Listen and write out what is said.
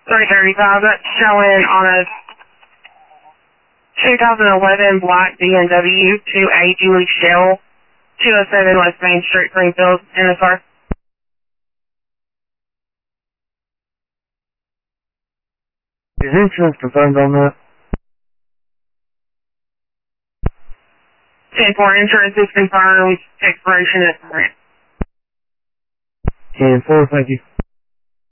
335, that's showing on a 2011 black BMW to a Julie Shell, 207 West Main Street, Greenfield, NSR. Is insurance confirmed on that? 10-4 insurance is confirmed, expiration is current. 10-4, thank you.